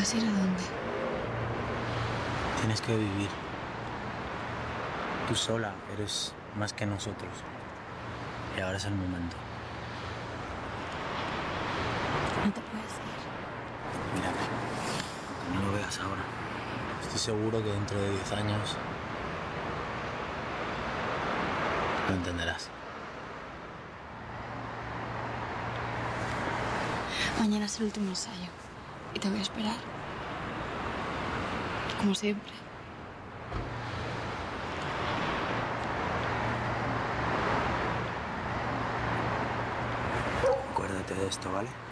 ¿Vas a ir a dónde? Tienes que vivir. Tú sola eres más que nosotros. Y ahora es el momento. No te puedes ir. Mírame, aunque no lo veas ahora. Estoy seguro que dentro de 10 años lo entenderás. Mañana es el último ensayo y te voy a esperar. Como siempre. Acuérdate de esto, ¿vale?